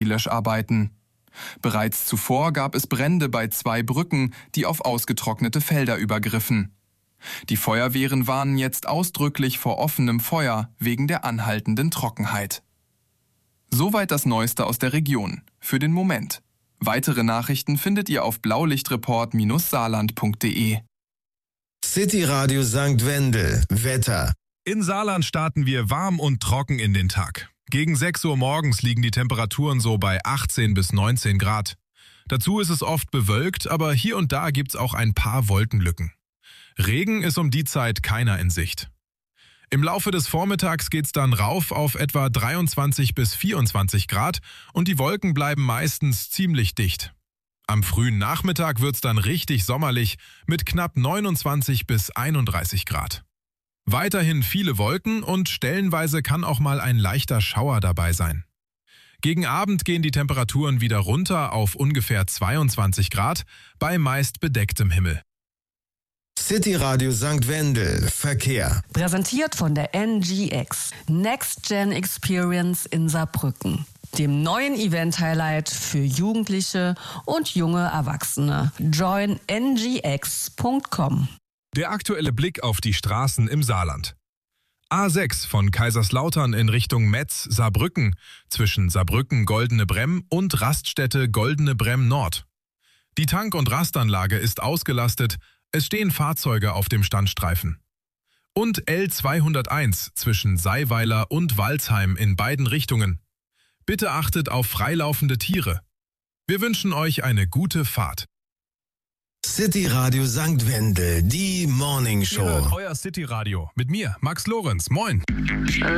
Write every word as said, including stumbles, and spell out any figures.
Löscharbeiten. Bereits zuvor gab es Brände bei zwei Brücken, die auf ausgetrocknete Felder übergriffen. Die Feuerwehren warnen jetzt ausdrücklich vor offenem Feuer wegen der anhaltenden Trockenheit. Soweit das Neueste aus der Region. Für den Moment. Weitere Nachrichten findet ihr auf blaulichtreport Bindestrich saarland Punkt de. City Radio Sankt Wendel. Wetter. In Saarland starten wir warm und trocken in den Tag. Gegen sechs Uhr morgens liegen die Temperaturen so bei achtzehn bis neunzehn Grad. Dazu ist es oft bewölkt, aber hier und da gibt's auch ein paar Wolkenlücken. Regen ist um die Zeit keiner in Sicht. Im Laufe des Vormittags geht's dann rauf auf etwa dreiundzwanzig bis vierundzwanzig Grad und die Wolken bleiben meistens ziemlich dicht. Am frühen Nachmittag wird's dann richtig sommerlich mit knapp neunundzwanzig bis einunddreißig Grad. Weiterhin viele Wolken und stellenweise kann auch mal ein leichter Schauer dabei sein. Gegen Abend gehen die Temperaturen wieder runter auf ungefähr zweiundzwanzig Grad bei meist bedecktem Himmel. City Radio Sankt Wendel. Verkehr. Präsentiert von der N G X. Next Gen Experience in Saarbrücken. Dem neuen Event-Highlight für Jugendliche und junge Erwachsene. join n g x punkt com. Der aktuelle Blick auf die Straßen im Saarland. A sechs von Kaiserslautern in Richtung Metz-Saarbrücken zwischen Saarbrücken-Goldene Bremm und Raststätte Goldene Bremm Nord. Die Tank- und Rastanlage ist ausgelastet, es stehen Fahrzeuge auf dem Standstreifen. Und L zweihunderteins zwischen Seiweiler und Walsheim in beiden Richtungen. Bitte achtet auf freilaufende Tiere. Wir wünschen euch eine gute Fahrt. City Radio Sankt Wendel, die Morning Show. Ihr hört euer City Radio mit mir, Max Lorenz. Moin.